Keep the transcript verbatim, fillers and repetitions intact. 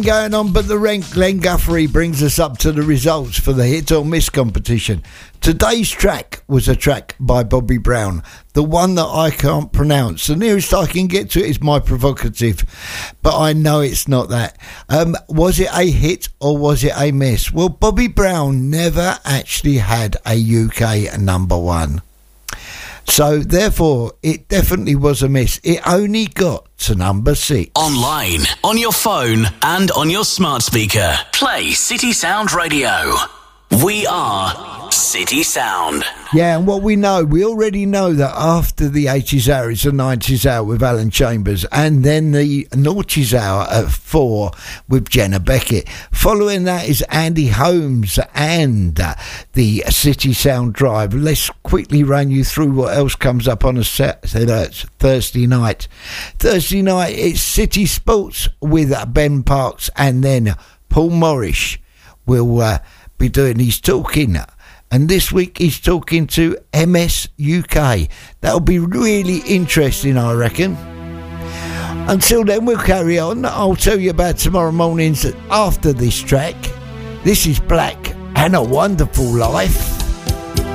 Going on, but the rent. Glenn Guthrie brings us up to the results for the hit or miss competition. Today's track was a track by Bobby Brown, the one that I can't pronounce. The nearest I can get to it is My Provocative, but I know it's not that. Um, was it a hit or was it a miss? Well, Bobby Brown never actually had a U K number one. So, therefore, it definitely was a miss. It only got to number six. Online, on your phone, and on your smart speaker. Play City Sound Radio. We are City Sound. Yeah, and what we know, we already know that after the eighties hour, it's the nineties hour with Alan Chambers, and then the noughties hour at four with Jenna Beckett. Following that is Andy Holmes and uh, the City Sound Drive. Let's quickly run you through what else comes up on a set, uh, Thursday night. Thursday night, it's City Sports with uh, Ben Parks, and then Paul Morris will Uh, be doing his talking, and this week he's talking to M S U K. That'll be really interesting, I reckon. Until then, we'll carry on. I'll tell you about tomorrow morning's after this track. This is Black and a Wonderful Life.